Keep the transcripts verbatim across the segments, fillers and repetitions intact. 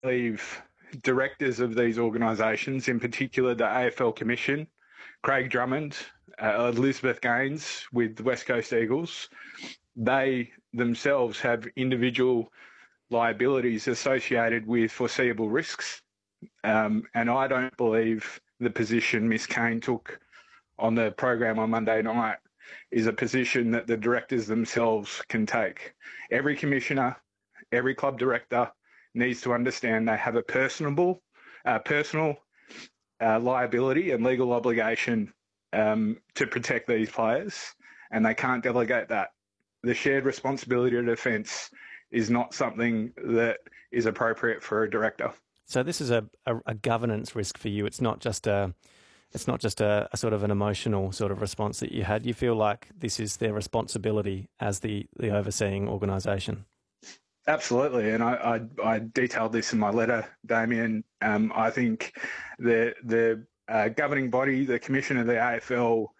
believe directors of these organisations, in particular the A F L Commission, Craig Drummond, uh, Elizabeth Gaines with the West Coast Eagles, they themselves have individual liabilities associated with foreseeable risks. Um, and I don't believe the position Miss Kane took on the program on Monday night is a position that the directors themselves can take. Every commissioner, every club director needs to understand they have a personable, uh, personal uh, liability and legal obligation um, to protect these players, and they can't delegate that. The shared responsibility of defence is not something that is appropriate for a director. So this is a, a, a governance risk for you. It's not just a, it's not just a, a sort of an emotional sort of response that you had. You feel like this is their responsibility as the, the overseeing organisation. Absolutely, and I, I, I detailed this in my letter, Damien. Um, I think the the uh, governing body, the commission of the A F L,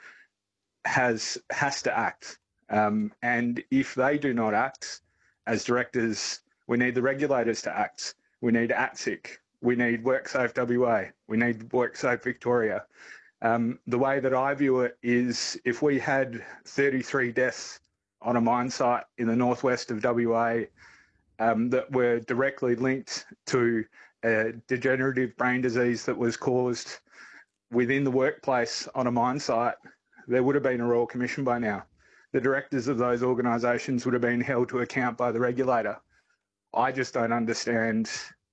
has has to act. Um, and if they do not act as directors, we need the regulators to act. We need A T S I C. We need WorkSafe W A. We need WorkSafe Victoria. Um, the way that I view it is if we had thirty-three deaths on a mine site in the northwest of W A um, that were directly linked to a degenerative brain disease that was caused within the workplace on a mine site, there would have been a Royal Commission by now. The directors of those organisations would have been held to account by the regulator. I just don't understand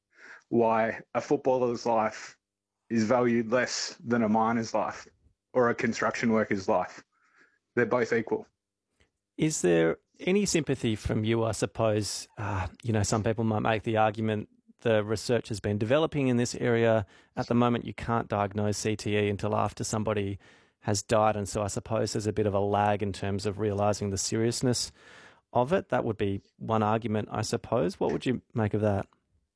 why a footballer's life is valued less than a miner's life or a construction worker's life. They're both equal. Is there any sympathy from you, I suppose? Uh, you know, some people might make the argument the research has been developing in this area. At the moment, you can't diagnose C T E until after somebody has died, and so I suppose there's a bit of a lag in terms of realising the seriousness of it. That would be one argument, I suppose. What would you make of that?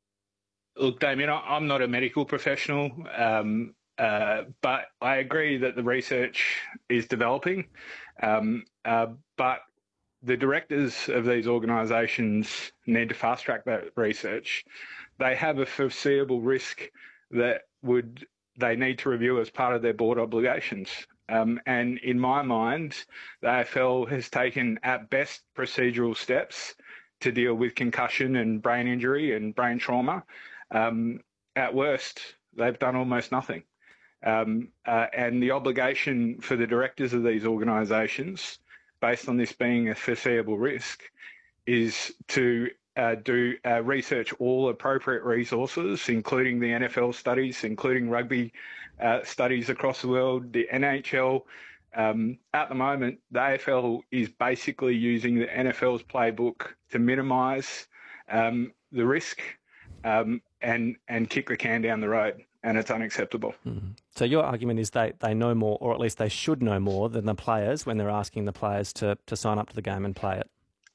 Look, Damien, I'm not a medical professional, um, uh, but I agree that the research is developing. Um, uh, but the directors of these organisations need to fast-track that research. They have a foreseeable risk that would they need to review as part of their board obligations. Um, and in my mind, the A F L has taken, at best, procedural steps to deal with concussion and brain injury and brain trauma. Um, at worst, they've done almost nothing. Um, uh, and the obligation for the directors of these organisations, based on this being a foreseeable risk, is to uh, do uh, research all appropriate resources, including the N F L studies, including rugby uh, studies across the world, the N H L. Um, at the moment, the A F L is basically using the N F L's playbook to minimise um, the risk um, and and kick the can down the road, and it's unacceptable. Mm. So your argument is they, they know more, or at least they should know more than the players when they're asking the players to, to sign up to the game and play it.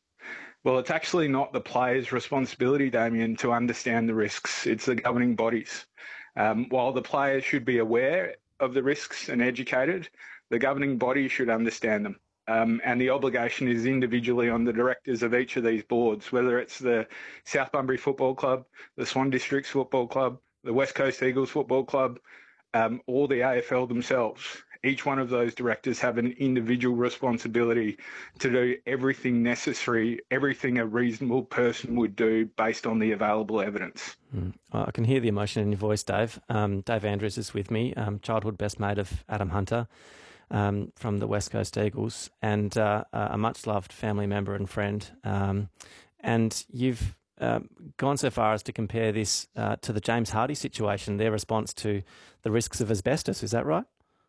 Well, it's actually not the players' responsibility, Damien, to understand the risks. It's the governing bodies. Um, while the players should be aware of the risks and educated, the governing body should understand them. Um, and the obligation is individually on the directors of each of these boards, whether it's the South Bunbury Football Club, the Swan Districts Football Club, the West Coast Eagles Football Club, um, or the A F L themselves. Each one of those directors have an individual responsibility to do everything necessary, everything a reasonable person would do based on the available evidence. Mm. I can hear the emotion in your voice, Dave. Um, Dave Andrews is with me, um, childhood best mate of Adam Hunter um, from the West Coast Eagles, and uh, a much-loved family member and friend. Um, and you've um, gone so far as to compare this uh, to the James Hardie situation, their response to the risks of asbestos. Is that right?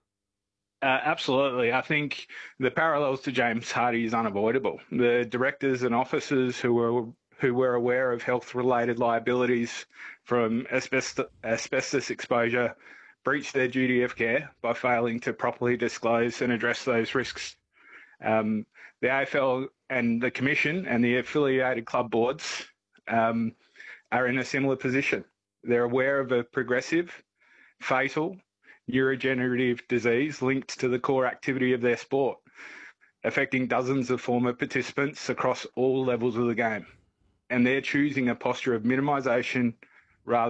Uh, absolutely. I think the parallels to James Hardie is unavoidable. The directors and officers who were who were aware of health-related liabilities from asbestos, asbestos exposure breached their duty of care by failing to properly disclose and address those risks. Um, the A F L and the Commission and the affiliated club boards um, are in a similar position. They're aware of a progressive, fatal, neurodegenerative disease linked to the core activity of their sport, affecting dozens of former participants across all levels of the game. And they're choosing a posture of minimisation,